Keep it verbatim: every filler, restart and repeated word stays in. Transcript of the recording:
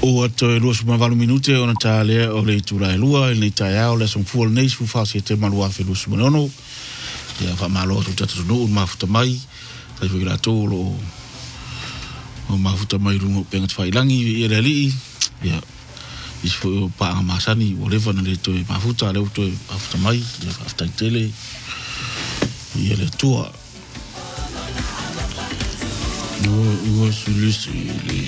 O ato e lua suma valu minute o na tā lea o le tūra e lua, e le tai ao le song fuol nei su whasi e te malua whi lua suma nono. Ia wha malo tu tata tunu o mafuta mai, tai whakira tō lo o mafuta mai rungo penga te whailangi i le li. Ia, isi fo o paanga masani o lewa na le toe mafuta, leo toe mafuta mai, ia whaftai tele, ia le tua. Ua ua sulisi le